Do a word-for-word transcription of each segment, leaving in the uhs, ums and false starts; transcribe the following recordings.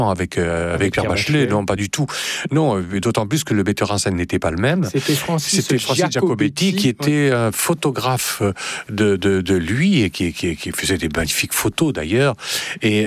avec, euh, avec, avec Pierre, Pierre Bachelet. Bachelet, non, pas du tout. Non, euh, d'autant plus que le metteur en scène n'était pas le même. C'était Francis, C'était Francis Giacobetti, Giacobetti qui était ouais. un photographe de, de, de lui et qui, qui, qui faisait des magnifiques photos d'ailleurs. Et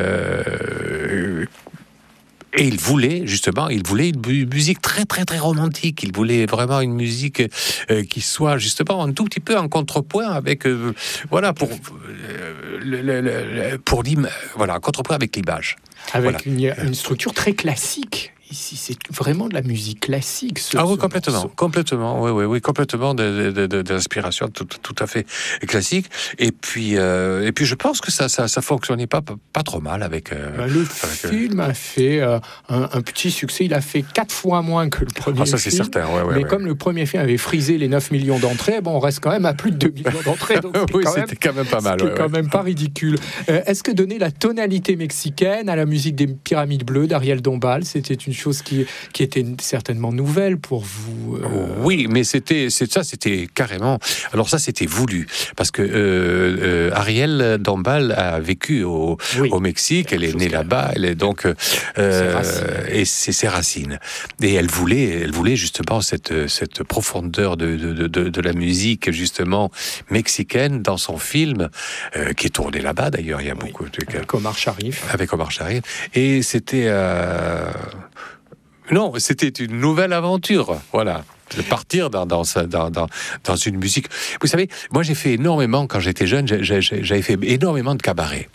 euh, Et il voulait, justement, il voulait une musique très, très, très romantique. Il voulait vraiment une musique euh, qui soit, justement, un tout petit peu en contrepoint avec... Euh, voilà, pour... Euh, le, le, le, pour l'im... Voilà, en contrepoint avec l'image. Avec voilà. une, une structure très classique. Ici, c'est vraiment de la musique classique. Ce, ah oui, ce complètement, morceau. complètement, oui, oui, oui, complètement de, de, de, d'inspiration tout, tout à fait classique. Et puis, euh, et puis, je pense que ça, ça, ça fonctionnait pas, pas trop mal avec. Euh, ben, le avec, film euh... a fait euh, un, un petit succès. Il a fait quatre fois moins que le premier. Ah, ça, c'est film, certain. Ouais, ouais, mais ouais. comme le premier film avait frisé les neuf millions d'entrées, bon, on reste quand même à plus de deux millions d'entrées. Donc oui, quand c'était même, quand même pas mal. C'était ouais, quand ouais. même pas ridicule. Euh, est-ce que donner la tonalité mexicaine à la musique des Pyramides Bleues d'Ariel Dombal, c'était une chose qui qui était certainement nouvelle pour vous. Euh... Oui, mais c'était, c'est ça, c'était carrément. Alors ça, c'était voulu parce que euh, euh, Ariel Dombal a vécu au, oui, au Mexique. Elle est née là-bas. Elle est donc euh, c'est et c'est ses racines. Et elle voulait, elle voulait justement cette cette profondeur de de de, de la musique justement mexicaine dans son film euh, qui est tourné là-bas. D'ailleurs, il y a oui, beaucoup de avec Omar Sharif. Avec Omar Sharif. Et c'était. Euh... Non, c'était une nouvelle aventure, voilà. De partir dans, dans, dans, dans, dans une musique. Vous savez, moi j'ai fait énormément, quand j'étais jeune, j'ai, j'ai, j'avais fait énormément de cabarets.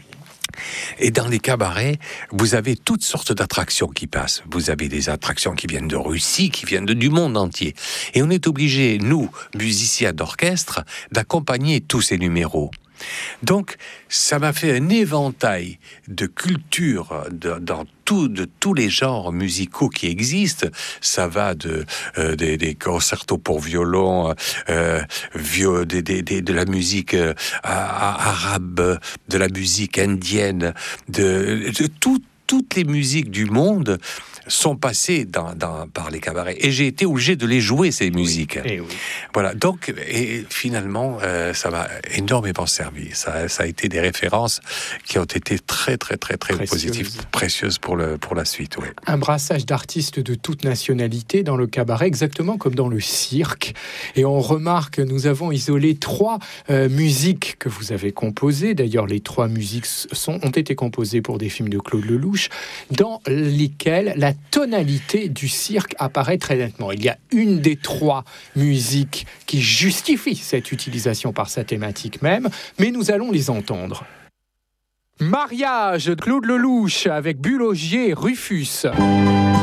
Et dans les cabarets, vous avez toutes sortes d'attractions qui passent. Vous avez des attractions qui viennent de Russie, qui viennent de, du monde entier. Et on est obligés, nous, musiciens d'orchestre, d'accompagner tous ces numéros. Donc, ça m'a fait un éventail de cultures de, dans tout, de tous les genres musicaux qui existent. Ça va de, euh, des, des concertos pour violon, euh, vio, des, des, des, de la musique euh, arabe, de la musique indienne, de, de tout, toutes les musiques du monde sont passées dans, dans, par les cabarets. Et j'ai été obligé de les jouer, ces musiques. Oui, et oui. Voilà. Donc, et finalement, euh, ça m'a énormément servi. Ça, ça a été des références qui ont été très, très, très, très Précieuse. positives, précieuses pour, le, pour la suite. Oui. Un brassage d'artistes de toute nationalité dans le cabaret, exactement comme dans le cirque. Et on remarque, nous avons isolé trois euh, musiques que vous avez composées. D'ailleurs, les trois musiques sont, ont été composées pour des films de Claude Lelouch, dans lesquels la tonalité du cirque apparaît très nettement. Il y a une des trois musiques qui justifie cette utilisation par sa thématique même, mais nous allons les entendre. Mariage de Claude Lelouch avec Bulogier Rufus.